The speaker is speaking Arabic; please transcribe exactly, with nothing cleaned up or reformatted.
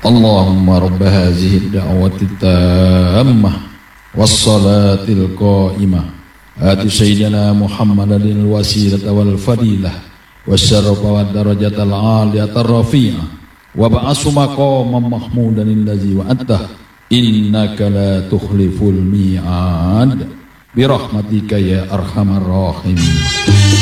اللهم رب هذه الدعوة التامة والصلاة القائمة آت سيدنا محمد الوسيلة والفضيلة والشرف والدرجة العالية الرفيعة وابعث مقاما محمودا الذي وعدته إنك لا تخلف الميعاد برحمتك يا أرحم الراحمين.